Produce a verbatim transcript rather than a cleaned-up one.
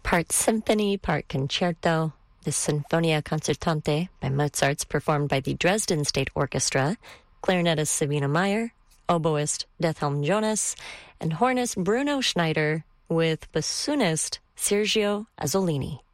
part symphony, part concerto. The Sinfonia Concertante by Mozart's performed by the Dresden State Orchestra, clarinetist Sabina Meyer, oboist Dethelm Jonas, and hornist Bruno Schneider with bassoonist Sergio Azzolini.